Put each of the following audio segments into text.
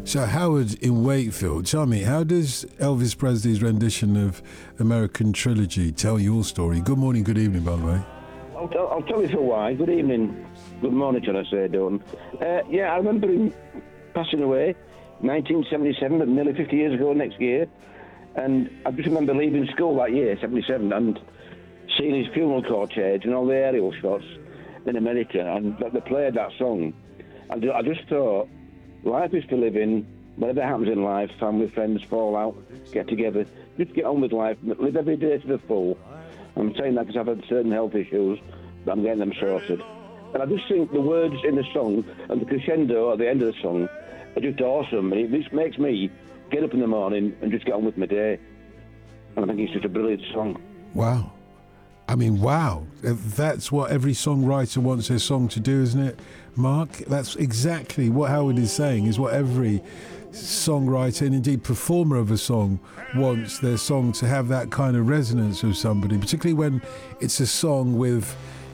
So Howard in Wakefield, tell me, how does Elvis Presley's rendition of American Trilogy tell your story? Good morning, good evening, by the way. I'll tell you for why. Good evening, good morning, shall I say, Don. I remember him passing away, 1977, but nearly 50 years ago next year. And I just remember leaving school that year, 77, and seeing his funeral cortege and all the aerial shots in America, and they played that song. And I just thought, life is to live in. Whatever happens in life, family, friends fall out, get together, just get on with life, live every day to the full. I'm saying that because I've had certain health issues, but I'm getting them sorted. And I just think the words in the song and the crescendo at the end of the song are just awesome. And it just makes me get up in the morning and just get on with my day. And I think it's just a brilliant song. Wow. I mean, wow. That's what every songwriter wants their song to do, isn't it, Mark? That's exactly what Howard is saying, is what every songwriter and indeed performer of a song wants their song to have that kind of resonance with somebody, particularly when it's a song with,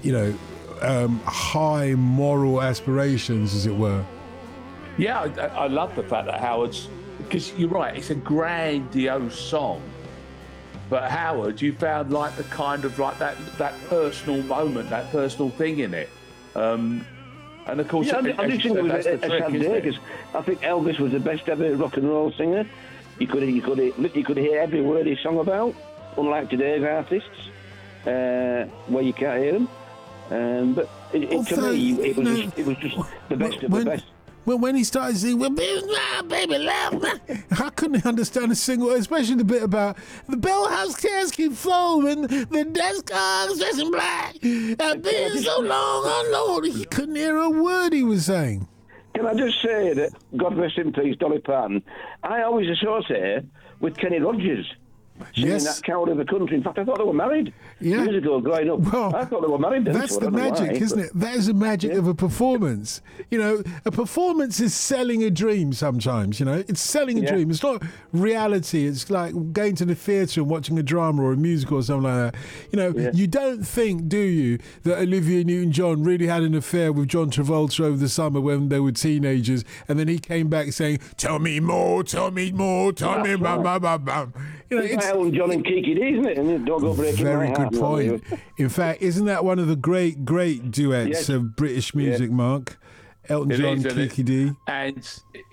high moral aspirations, as it were. Yeah, I love the fact that Howard's, because you're right, it's a grandiose song. But Howard, you found like the kind of like that personal moment, that personal thing in it. And of course, I just think it was a sad day, because I think Elvis was the best ever rock and roll singer. You could hear every word he sung about, unlike today's artists, where you can't hear them. But to me, it was just the best of the best. Well, when he started singing, well, baby, love, I couldn't understand a single, especially the bit about the bell house cars keep flowing, the desk cars dressed in black. I've been so long on Lord, he couldn't hear a word he was saying. Can I just say that, God rest in peace, Dolly Parton, I always associate with Kenny Rogers. Singing that Coward of the Country. In fact, I thought they were married years ago growing up. Well, I thought they were married then. That's the magic, isn't it? That is the magic of a performance. A performance is selling a dream sometimes, It's selling a dream. It's not reality. It's like going to the theatre and watching a drama or a musical or something like that. You don't think, do you, that Olivia Newton-John really had an affair with John Travolta over the summer when they were teenagers, and then he came back saying, tell me more, tell me more, tell me bam, bam, bam, bam. It's Elton John and Kiki D, isn't it? And Don't Go Breaking Very My good Heart. point. In fact, isn't that one of the great duets of British music, Mark? Elton John, Kiki D. And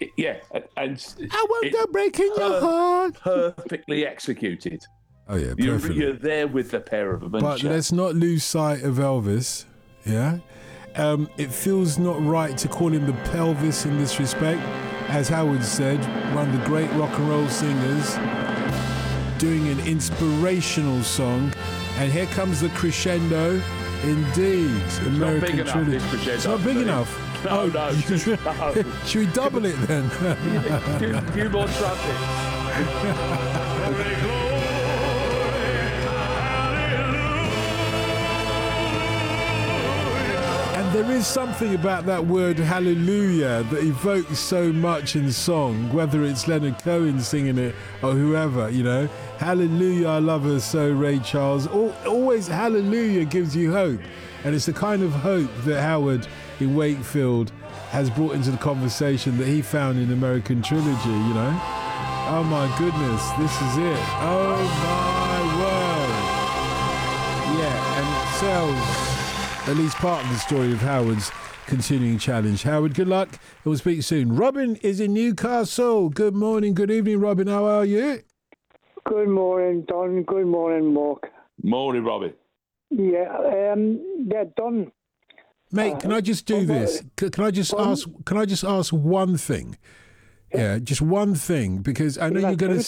I won't go breaking your heart. Perfectly executed. Oh, yeah, perfectly. You're there with the pair of them. But let's not lose sight of Elvis, it feels not right to call him the pelvis in this respect. As Howard said, one of the great rock and roll singers, doing an inspirational song, and here comes the crescendo. Indeed, American Trilogy. It's not big enough. No. Should we double it then? A few more trumpets. And there is something about that word hallelujah that evokes so much in song, whether it's Leonard Cohen singing it or whoever, Hallelujah, I love her so, Ray Charles. Always hallelujah gives you hope. And it's the kind of hope that Howard in Wakefield has brought into the conversation that he found in American Trilogy, Oh my goodness, this is it. Oh my word. Yeah, and it tells at least part of the story of Howard's continuing challenge. Howard, good luck, and we'll speak soon. Robin is in Newcastle. Good morning, good evening, Robin. How are you? Good morning, Don. Good morning, Mark. Morning, Robin. Yeah, Don. Mate, can I just do this? Can I just ask one thing? Yeah, just one thing, because I know you're going to